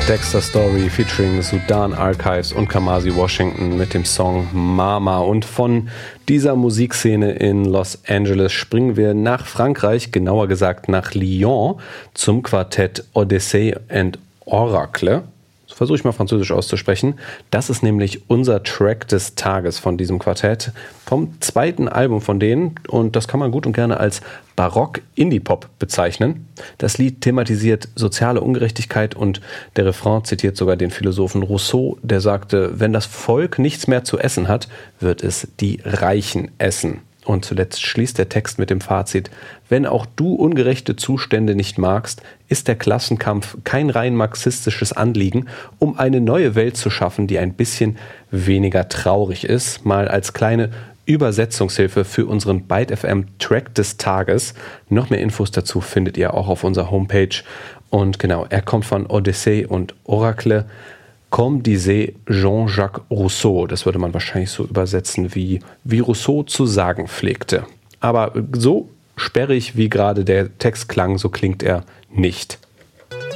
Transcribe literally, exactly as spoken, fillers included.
Dexter Story featuring Sudan Archives und Kamasi Washington mit dem Song Mama. Und von dieser Musikszene in Los Angeles springen wir nach Frankreich, genauer gesagt nach Lyon, zum Quartett Odyssey and Oracle. So versuche ich mal französisch auszusprechen. Das ist nämlich unser Track des Tages von diesem Quartett, vom zweiten Album von denen. Und das kann man gut und gerne als Barock-Indie-Pop bezeichnen. Das Lied thematisiert soziale Ungerechtigkeit und der Refrain zitiert sogar den Philosophen Rousseau, der sagte, wenn das Volk nichts mehr zu essen hat, wird es die Reichen essen. Und zuletzt schließt der Text mit dem Fazit: Wenn auch du ungerechte Zustände nicht magst, ist der Klassenkampf kein rein marxistisches Anliegen, um eine neue Welt zu schaffen, die ein bisschen weniger traurig ist. Mal als kleine Übersetzungshilfe für unseren Byte F M Track des Tages. Noch mehr Infos dazu findet ihr auch auf unserer Homepage. Und genau, er kommt von Odyssey und Oracle. Comme disait Jean-Jacques Rousseau. Das würde man wahrscheinlich so übersetzen, wie, wie Rousseau zu sagen pflegte. Aber so sperrig, wie gerade der Text klang, so klingt er nicht.